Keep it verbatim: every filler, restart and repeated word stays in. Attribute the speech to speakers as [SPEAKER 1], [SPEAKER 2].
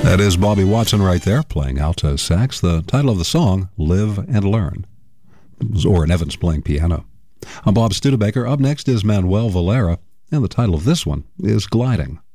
[SPEAKER 1] That is Bobby Watson right there, playing alto sax. The title of the song, Live and Learn. It was Orrin Evans playing piano. I'm Bob Studebaker. Up next is Manuel Valera, and the title of this one is Gliding.